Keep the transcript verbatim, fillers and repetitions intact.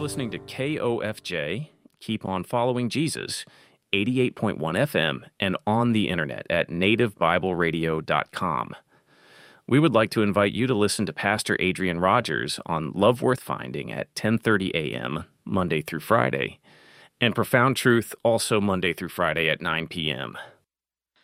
listening to K O F J, Keep On Following Jesus, eighty-eight point one F M, and on the internet at native bible radio dot com. We would like to invite you to listen to Pastor Adrian Rogers on Love Worth Finding at ten thirty a.m., Monday through Friday, and Profound Truth also Monday through Friday at nine p.m.